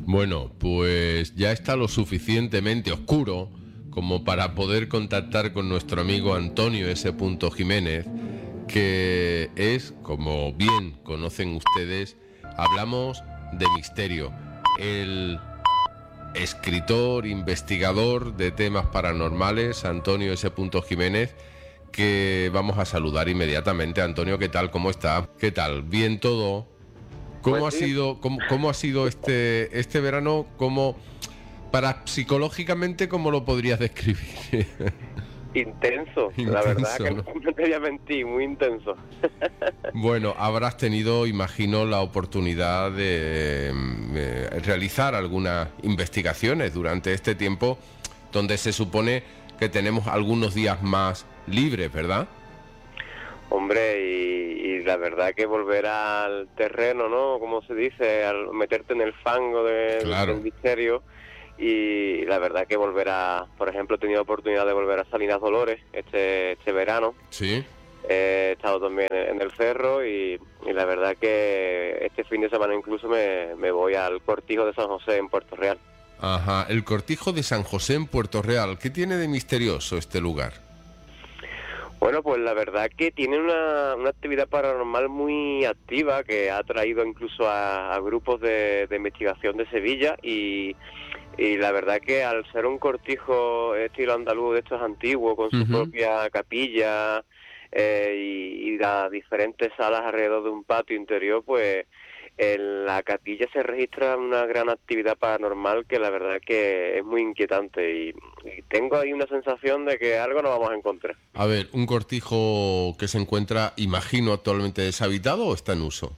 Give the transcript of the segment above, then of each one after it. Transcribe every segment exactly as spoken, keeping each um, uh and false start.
Bueno, pues ya está lo suficientemente oscuro como para poder contactar con nuestro amigo Antonio S. Jiménez, que es, como bien conocen ustedes, hablamos de misterio. El escritor, investigador de temas paranormales, Antonio S. Jiménez, que vamos a saludar inmediatamente. Antonio, ¿qué tal? ¿Cómo está? ¿Qué tal? ¿Bien todo? ¿Cómo Pues ha sí. sido, cómo, cómo ha sido este, este verano? ¿Cómo, para psicológicamente, cómo lo podrías describir? Intenso, la verdad Intenso, que ¿no? no te voy a mentir, muy intenso. Bueno, habrás tenido, imagino, la oportunidad de eh, realizar algunas investigaciones durante este tiempo, donde se supone que tenemos algunos días más libres, ¿verdad? Hombre, y, y la verdad que volver al terreno, ¿no? Como se dice, al meterte en el fango de- del Claro. misterio. Y la verdad que volver a, por ejemplo, he tenido oportunidad de volver a Salinas Dolores este, este verano. Sí. He estado también en el cerro y, y la verdad que este fin de semana incluso me, me voy al Cortijo de San José en Puerto Real. Ajá. El Cortijo de San José en Puerto Real. ¿Qué tiene de misterioso este lugar? Bueno, pues la verdad que tiene una, una actividad paranormal muy activa que ha traído incluso a, a grupos de, de investigación de Sevilla y, y la verdad que al ser un cortijo estilo andaluz de estos antiguos con su Ujú. propia capilla eh, y, y las diferentes salas alrededor de un patio interior, pues en la capilla se registra una gran actividad paranormal que la verdad que es muy inquietante y, y tengo ahí una sensación de que algo nos vamos a encontrar. A ver, ¿un cortijo que se encuentra, imagino, actualmente deshabitado o está en uso?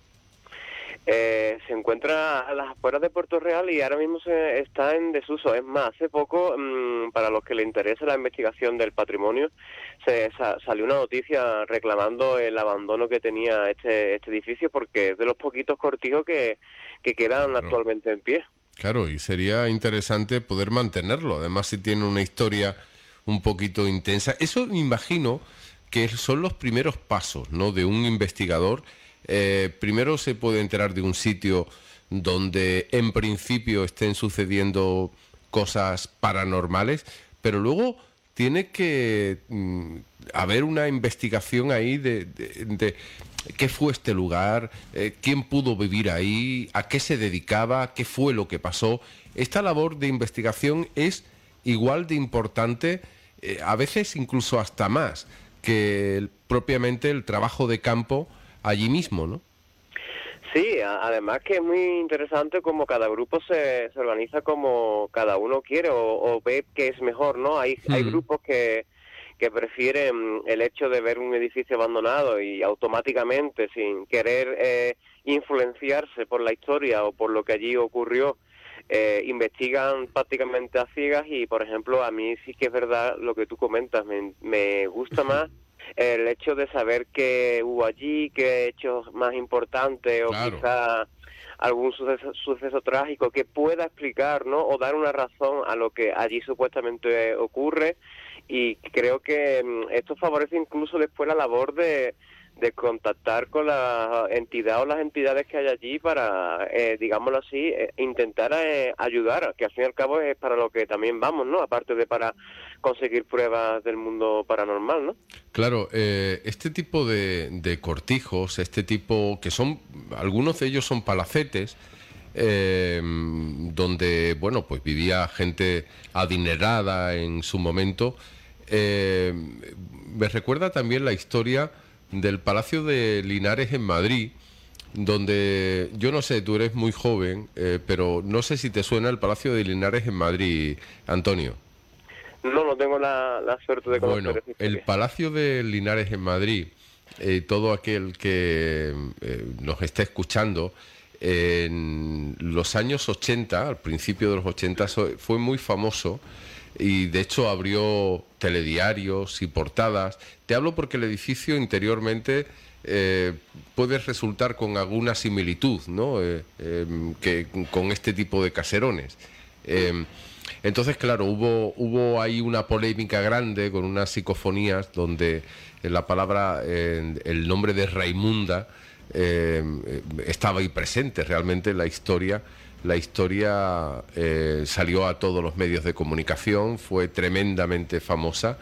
Eh, se encuentra a las afueras de Puerto Real y ahora mismo se está en desuso. Es más, hace poco, mmm, para los que le interesa la investigación del patrimonio, se sa- salió una noticia reclamando el abandono que tenía este, este edificio porque es de los poquitos cortijos que, que quedan Claro. actualmente en pie. Claro, y sería interesante poder mantenerlo. Además, si tiene una historia un poquito intensa. Eso me imagino que son los primeros pasos, ¿no?, de un investigador. Eh, primero se puede enterar de un sitio donde en principio estén sucediendo cosas paranormales, pero luego tiene que mm, haber una investigación ahí de, de- de qué fue este lugar, eh, quién pudo vivir ahí, a qué se dedicaba, qué fue lo que pasó. Esta labor de investigación es igual de importante, eh, a veces incluso hasta más, que el- propiamente el trabajo de campo allí mismo, ¿no? Sí, a- además que es muy interesante como cada grupo se, se organiza como cada uno quiere o, o ve que es mejor, ¿no? Hay, hay Mm. grupos que, que prefieren el hecho de ver un edificio abandonado y automáticamente, sin querer eh, influenciarse por la historia o por lo que allí ocurrió, eh, investigan prácticamente a ciegas y, por ejemplo, a mí sí que es verdad lo que tú comentas, me, me gusta más el hecho de saber qué hubo allí, qué hechos más importantes o Claro. quizá algún suceso, suceso trágico que pueda explicar, ¿no? O dar una razón a lo que allí supuestamente ocurre y creo que mm, esto favorece incluso después la labor de, de contactar con la entidad o las entidades que hay allí para, eh, digámoslo así, eh, intentar eh, ayudar, que al fin y al cabo es para lo que también vamos, ¿no? Aparte de para conseguir pruebas del mundo paranormal, ¿no? Claro, eh, este tipo de, de cortijos, este tipo que son, algunos de ellos son palacetes, eh, donde, bueno, pues vivía gente adinerada en su momento. Eh, me recuerda también la historia del Palacio de Linares en Madrid, donde, yo no sé, tú eres muy joven, eh, pero no sé si te suena el Palacio de Linares en Madrid, Antonio. No, no tengo la, la suerte de conocer Bueno, esa el historia. Palacio de Linares en Madrid, eh, todo aquel que eh, nos está escuchando, en los años ochenta, al principio de los ochenta, so- fue muy famoso y de hecho abrió telediarios y portadas. Te hablo porque el edificio interiormente eh, puede resultar con alguna similitud, ¿no? Eh, em, que con este tipo de caserones. Em, entonces, claro, hubo, hubo ahí una polémica grande con unas psicofonías donde la palabra, eh, el nombre de Raimunda eh, estaba ahí presente. Realmente la historia la historia eh, salió a todos los medios de comunicación, fue tremendamente famosa.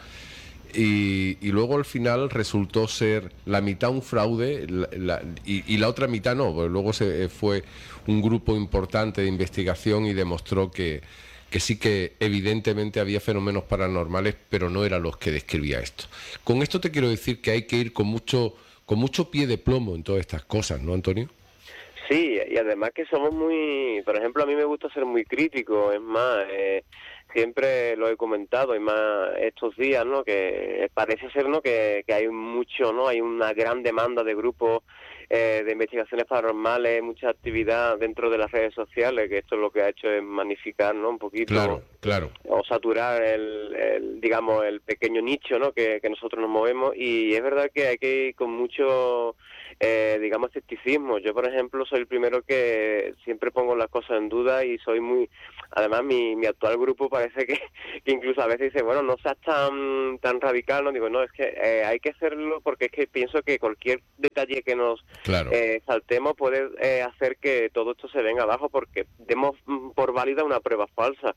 Y, y luego al final resultó ser la mitad un fraude la, la, y, y la otra mitad no, porque luego se, fue un grupo importante de investigación y demostró que, que sí que evidentemente había fenómenos paranormales, pero no eran los que describía esto. Con esto te quiero decir que hay que ir con mucho, con mucho pie de plomo en todas estas cosas, ¿no, Antonio? Sí, y además que somos muy, por ejemplo, a mí me gusta ser muy crítico, es más, eh, siempre lo he comentado, y más estos días, ¿no? Que parece ser, ¿no? Que, que hay mucho, ¿no? Hay una gran demanda de grupos eh, de investigaciones paranormales, mucha actividad dentro de las redes sociales, que esto lo que ha hecho es magnificar, ¿no? Un poquito. Claro, claro. O saturar el, el digamos, el pequeño nicho, ¿no? Que, que nosotros nos movemos, y es verdad que hay que ir con mucho... Eh, digamos, escepticismo. Yo, por ejemplo, soy el primero que siempre pongo las cosas en duda y soy muy... Además, mi, mi actual grupo parece que, que incluso a veces dice, bueno, no seas tan tan radical, no digo, no, es que eh, hay que hacerlo porque es que pienso que cualquier detalle que nos claro. eh, saltemos puede eh, hacer que todo esto se venga abajo porque demos por válida una prueba falsa.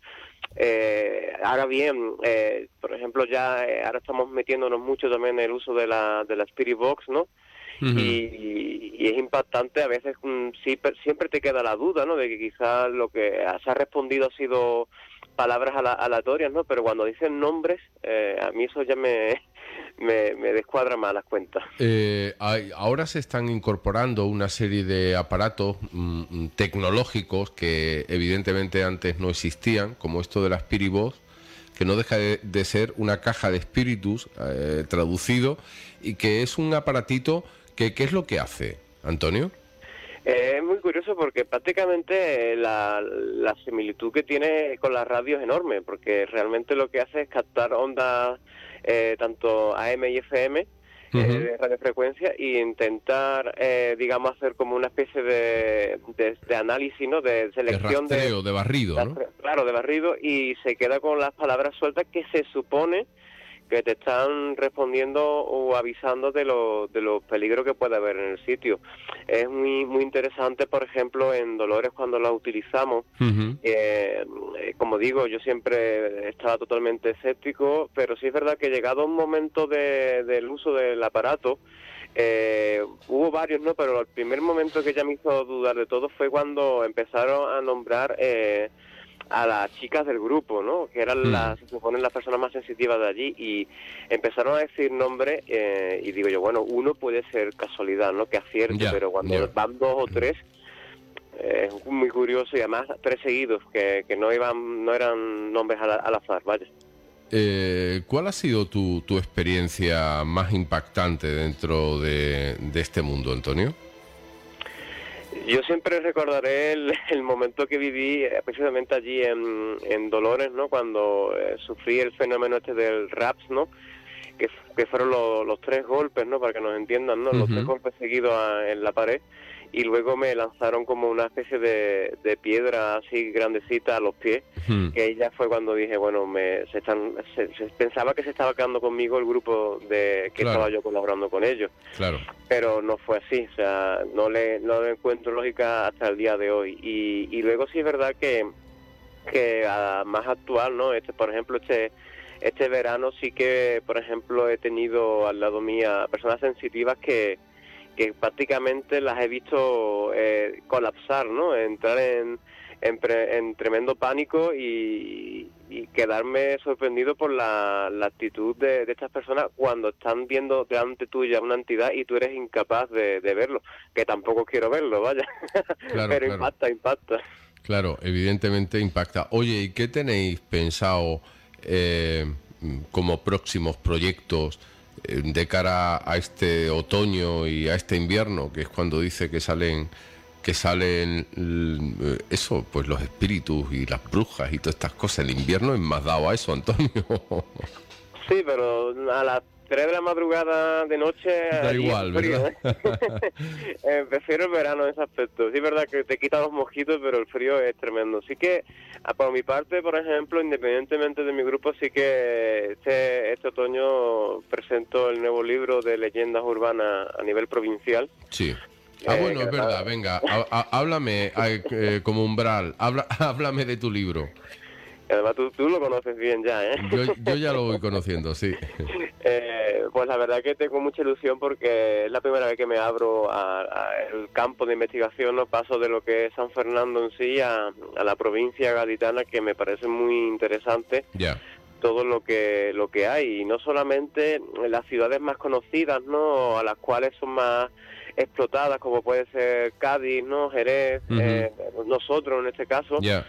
Eh, ahora bien, eh, por ejemplo, ya eh, ahora estamos metiéndonos mucho también en el uso de la, de la Spirit Box, ¿no? Uh-huh. y, y es impactante, a veces um, sí, siempre te queda la duda, ¿no? De que quizás lo que se ha respondido ha sido palabras aleatorias, ¿no? Pero cuando dicen nombres, eh, a mí eso ya me, me, me descuadra más las cuentas. Eh, hay, ahora se están incorporando una serie de aparatos mm, tecnológicos que evidentemente antes no existían, como esto de la Spirit Box, que no deja de, de ser una caja de espíritus eh, traducido, y que es un aparatito que, ¿qué es lo que hace, Antonio? Eh, es muy curioso porque prácticamente la, la similitud que tiene con la radio es enorme, porque realmente lo que hace es captar ondas eh, tanto A M y F M, uh-huh. eh, de radiofrecuencia, e intentar, eh, digamos, hacer como una especie de, de, de análisis, ¿no? De selección. De rastreo, de, de barrido, de, ¿no? Claro, de barrido, y se queda con las palabras sueltas que se supone que te están respondiendo o avisando de los de los peligros que puede haber en el sitio. Es muy muy interesante, por ejemplo, en dolores cuando la utilizamos. Uh-huh. Eh, como digo, yo siempre estaba totalmente escéptico, pero sí es verdad que llegado un momento de, del uso del aparato, eh, hubo varios, ¿no? Pero el primer momento que ya me hizo dudar de todo fue cuando empezaron a nombrar... Eh, a las chicas del grupo, ¿no? Que eran las, se suponen, las personas más sensitivas de allí, y empezaron a decir nombres, eh, y digo yo, bueno, uno puede ser casualidad, ¿no? Que acierte, yeah, pero cuando yeah. van dos o tres, eh, es muy curioso, y además tres seguidos, que, que no iban, no eran nombres al, al azar, vaya. Eh, ¿Cuál ha sido tu, tu experiencia más impactante dentro de, de este mundo, Antonio? Yo siempre recordaré el, el momento que viví precisamente allí en, en Dolores, ¿no? Cuando eh, sufrí el fenómeno este del raps, ¿no? Que, que fueron los, los tres golpes, ¿no? Para que nos entiendan, ¿no? Uh-huh. Los tres golpes seguidos a, en la pared, y luego me lanzaron como una especie de, de piedra así grandecita a los pies, uh-huh. que ahí ya fue cuando dije, bueno, me se están se, se pensaba que se estaba quedando conmigo el grupo de que claro. estaba yo colaborando con ellos. Claro. Pero no fue así, o sea, no le no le encuentro lógica hasta el día de hoy. Y, y luego sí es verdad que que a, más actual, ¿no? Este, por ejemplo, este este verano sí que, por ejemplo, he tenido al lado mía personas sensitivas que que prácticamente las he visto eh, colapsar, ¿no? Entrar en, en, pre, en tremendo pánico y, y quedarme sorprendido por la, la actitud de, de estas personas cuando están viendo delante tuya una entidad y tú eres incapaz de, de verlo, que tampoco quiero verlo, vaya. Claro, pero claro. impacta, impacta. Claro, evidentemente impacta. Oye, ¿y qué tenéis pensado eh, como próximos proyectos de cara a este otoño y a este invierno, que es cuando dice que salen que salen eso, pues los espíritus y las brujas y todas estas cosas? El invierno es más dado a eso, Antonio. Sí, pero a las tres de la madrugada de noche da igual, frío, ¿verdad? ¿eh? eh, prefiero el verano en ese aspecto. Sí, es verdad que te quita los mosquitos, pero el frío es tremendo. Así que, por mi parte, por ejemplo, independientemente de mi grupo, sí que este, este otoño presento el nuevo libro de leyendas urbanas a nivel provincial. Sí. Ah, Eh, bueno, que es además- verdad, venga, há- há- háblame eh, eh, como umbral, habla, háblame de tu libro. que además tú, tú lo conoces bien ya, ¿eh? Yo, yo ya lo voy conociendo, sí. Eh, pues la verdad que tengo mucha ilusión porque es la primera vez que me abro al campo de investigación, no paso de lo que es San Fernando en sí a, a la provincia gaditana, que me parece muy interesante Ya. todo lo que lo que hay, y no solamente en las ciudades más conocidas, ¿no? A las cuales son más explotadas, como puede ser Cádiz, ¿no? Jerez, Ujú. eh, nosotros en este caso, Ya.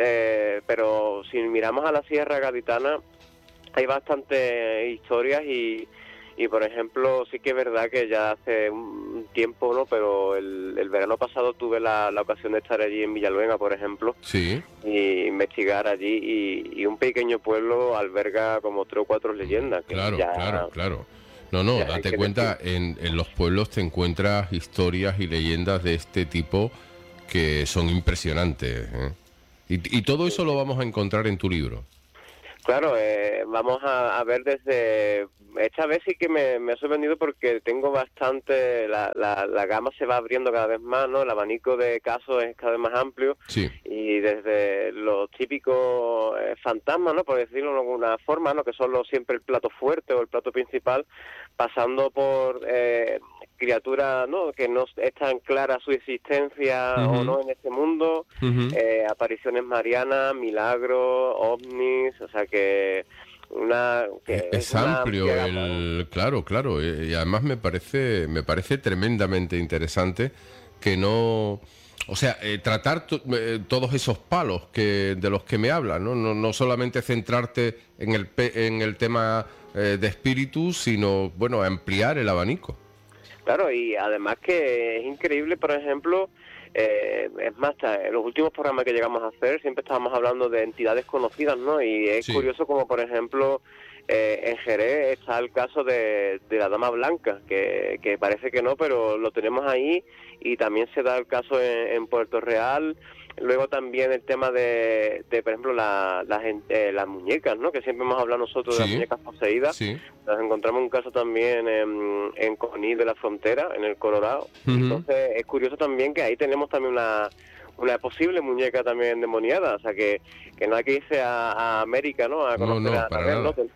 eh, pero si miramos a la Sierra Gaditana hay bastantes historias y, y por ejemplo sí que es verdad que ya hace un tiempo, ¿no? Pero el, el verano pasado tuve la, la ocasión de estar allí en Villaluenga, por ejemplo, Sí. y investigar allí, y, y un pequeño pueblo alberga como tres o cuatro leyendas que Claro, ya, claro, claro. No, no, ya hay date que cuenta, en, en los pueblos te encuentras historias y leyendas de este tipo que son impresionantes, ¿eh? Y, y todo eso lo vamos a encontrar en tu libro. Claro, eh, vamos a, a ver desde... Esta vez sí que me, me ha sorprendido porque tengo bastante... La, la, la gama se va abriendo cada vez más, ¿no? El abanico de casos es cada vez más amplio. Sí. Y desde los típicos eh, fantasmas, ¿no? Por decirlo de alguna forma, ¿no? Que son los, siempre el plato fuerte o el plato principal, pasando por... Eh, criaturas, ¿no? Que no es tan clara su existencia Ujú. o no en este mundo, Ujú. eh, apariciones marianas, milagros, ovnis, o sea que una que Eh, es Es una amplio amplia gama. el, claro, claro, eh, y además me parece, me parece tremendamente interesante que no, o sea, eh, tratar to- eh, todos esos palos que de los que me hablas, ¿no? No, no solamente centrarte en el pe- en el tema eh, de espíritu, sino bueno, ampliar el abanico. Claro, y además que es increíble, por ejemplo, eh, es más, hasta en los últimos programas que llegamos a hacer siempre estábamos hablando de entidades conocidas, ¿no? Y es Sí. curioso como, por ejemplo, eh, en Jerez está el caso de, de la Dama Blanca, que, que parece que no, pero lo tenemos ahí, y también se da el caso en, en Puerto Real. Luego también el tema de, de por ejemplo, la, las en- eh, las muñecas, ¿no? Que siempre hemos hablado nosotros de las Sí. muñecas poseídas. Sí. Nos encontramos un caso también en, en Conil de la Frontera, en el Colorado. Ujú. Entonces es curioso también que ahí tenemos también una, una posible muñeca también endemoniada. O sea que, que no hay que irse a, a América, ¿no? A No, conocer no, a para a ver, ¿no? nada. Que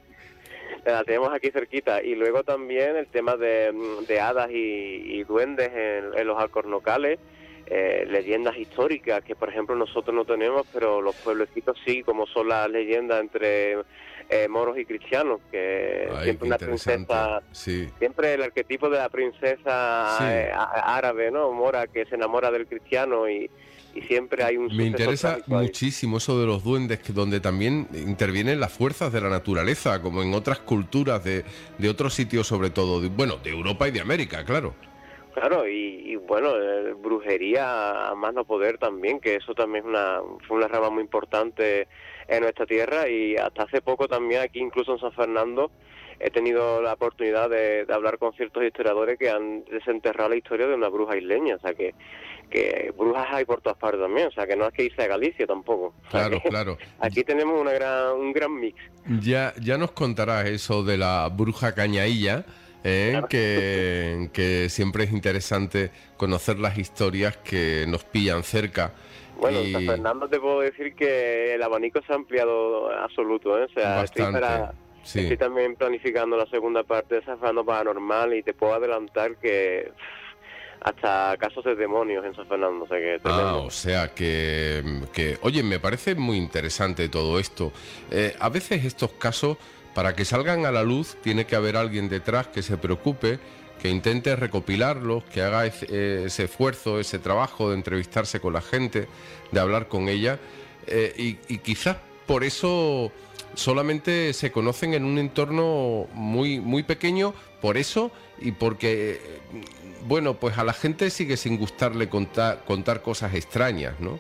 la tenemos aquí cerquita. Y luego también el tema de, de hadas y, y duendes en, en los alcornocales. Eh, leyendas históricas que por ejemplo nosotros no tenemos, pero los pueblecitos sí, como son las leyendas entre eh, moros y cristianos, que Ay, siempre qué una interesante. princesa, Sí. siempre el arquetipo de la princesa Sí. eh, á- árabe, ¿no? Mora, que se enamora del cristiano, y, y siempre hay un Me suceso interesa trágico ahí. muchísimo eso de los duendes, que donde también intervienen las fuerzas de la naturaleza, como en otras culturas de, de otros sitios, sobre todo, de- bueno, de Europa y de América, claro. Claro, y, y bueno, eh, brujería a más no poder también, que eso también es una, fue una rama muy importante en nuestra tierra, y hasta hace poco también aquí, incluso en San Fernando, he tenido la oportunidad de, de hablar con ciertos historiadores que han desenterrado la historia de una bruja isleña, o sea que, que brujas hay por todas partes también, o sea que no hay que irse a Galicia tampoco. O sea Claro, que claro. aquí tenemos una gran, un gran mix. Ya, ya nos contarás eso de la bruja cañailla, ¿eh? Claro. que, que siempre es interesante conocer las historias que nos pillan cerca. Bueno, en y San Fernando te puedo decir que el abanico se ha ampliado absoluto, ¿eh? O sea, estoy, bastante. para, Sí. estoy también planificando la segunda parte de San Fernando Paranormal, y te puedo adelantar que pff, hasta casos de demonios en San Fernando, o sea que Ah, tremendo. o sea que, que, oye, me parece muy interesante todo esto. Eh, a veces estos casos, para que salgan a la luz, tiene que haber alguien detrás que se preocupe, que intente recopilarlos, que haga ese, ese esfuerzo, ese trabajo de entrevistarse con la gente, de hablar con ella, eh, y, y quizás por eso solamente se conocen en un entorno muy, muy pequeño, por eso y porque, eh, bueno, pues a la gente sigue sin gustarle contar, contar cosas extrañas, ¿no?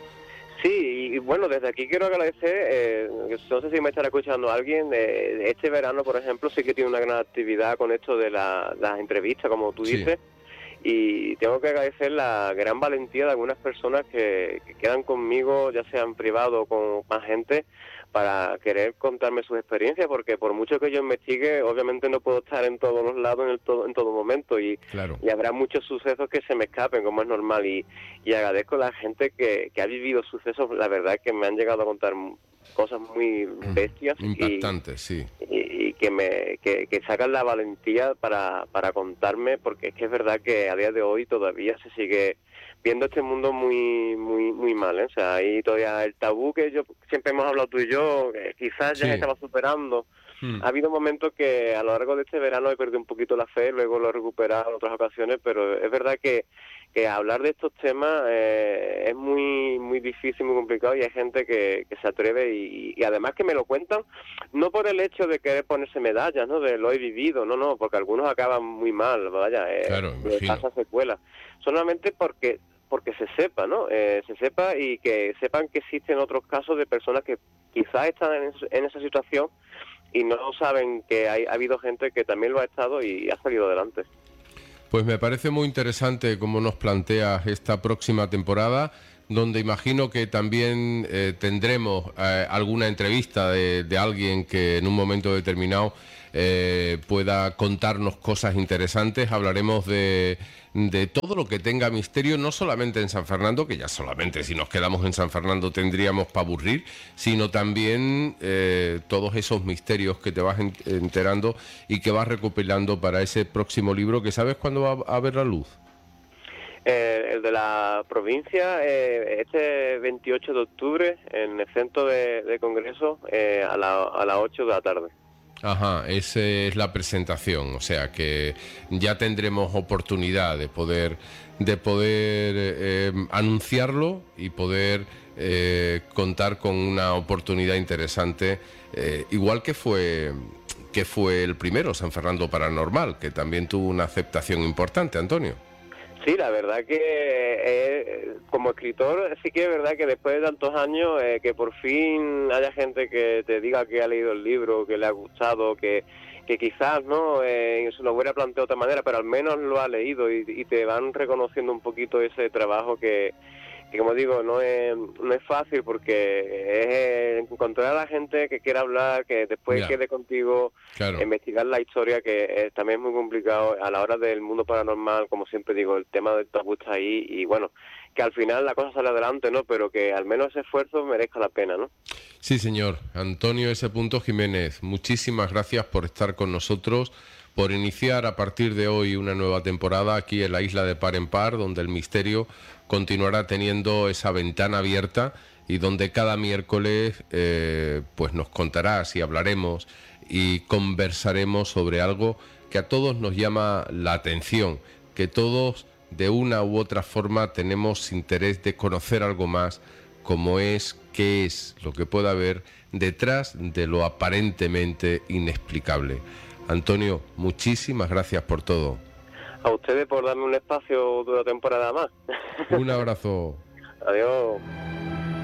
Sí, y bueno, desde aquí quiero agradecer, eh, no sé si me estará escuchando alguien, eh, este verano, por ejemplo, sí que tiene una gran actividad con esto de la- las entrevistas, como tú Sí. dices, y tengo que agradecer la gran valentía de algunas personas que, que quedan conmigo, ya sea en privado o con más gente, para querer contarme sus experiencias, porque por mucho que yo investigue, obviamente no puedo estar en todos los lados en, el todo, en todo momento, y, Claro. y habrá muchos sucesos que se me escapen, como es normal, y, y agradezco a la gente que, que ha vivido sucesos, la verdad que me han llegado a contar cosas muy bestias. Impactantes, sí. Y, y que me que, que sacan la valentía para, para contarme, porque es que es verdad que a día de hoy todavía se sigue viendo este mundo muy muy muy mal, ¿eh? O sea, ahí todavía el tabú que yo siempre hemos hablado tú y yo, que quizás ya Sí. se estaba superando. Hmm. Ha habido momentos que a lo largo de este verano he perdido un poquito la fe, luego lo he recuperado en otras ocasiones, pero es verdad que, que hablar de estos temas eh, es muy muy difícil, muy complicado, y hay gente que, que se atreve y, y además que me lo cuentan, no por el hecho de querer ponerse medallas, ¿no? De lo he vivido, no, no, porque algunos acaban muy mal, vaya, eh, Claro, les imagino. pasa secuelas, solamente porque porque se sepa, ¿no? Eh, se sepa y que sepan que existen otros casos de personas que quizás están en, en esa situación y no saben que hay, ha habido gente que también lo ha estado y ha salido adelante. Pues me parece muy interesante cómo nos planteas esta próxima temporada, donde imagino que también eh, tendremos eh, alguna entrevista de, de alguien que en un momento determinado eh, pueda contarnos cosas interesantes. Hablaremos de, de todo lo que tenga misterio, no solamente en San Fernando, que ya solamente si nos quedamos en San Fernando tendríamos para aburrir, sino también eh, todos esos misterios que te vas enterando y que vas recopilando para ese próximo libro, que ¿sabes cuándo va a ver la luz? Eh, el de la provincia, eh, este veintiocho de octubre, en el centro de, de congreso, eh, a, la, a las ocho de la tarde. Ajá, esa es la presentación, o sea que ya tendremos oportunidad de poder de poder eh, anunciarlo y poder eh, contar con una oportunidad interesante, eh, igual que fue que fue el primero, San Fernando Paranormal, que también tuvo una aceptación importante, Antonio. Sí, la verdad que eh, como escritor sí que es verdad que después de tantos años eh, que por fin haya gente que te diga que ha leído el libro, que le ha gustado, que, que quizás no eh, se lo hubiera planteado de otra manera, pero al menos lo ha leído y, y te van reconociendo un poquito ese trabajo que, que como digo, no es, no es fácil, porque es encontrar a la gente que quiera hablar, que después Ya. quede contigo, Claro. investigar la historia, que eh, también es muy complicado a la hora del mundo paranormal. Como siempre digo, el tema del tabú está ahí, y bueno, que al final la cosa sale adelante, ¿no? Pero que al menos ese esfuerzo merezca la pena, ¿no? Sí, señor. Antonio S. Jiménez, muchísimas gracias por estar con nosotros, por iniciar a partir de hoy una nueva temporada aquí en la isla de Par en Par, donde el misterio continuará teniendo esa ventana abierta y donde cada miércoles eh, pues nos contarás y hablaremos y conversaremos sobre algo que a todos nos llama la atención, que todos de una u otra forma tenemos interés de conocer algo más, como es qué es lo que puede haber detrás de lo aparentemente inexplicable. Antonio, muchísimas gracias por todo. A ustedes por darme un espacio de una temporada más. Un abrazo. Adiós.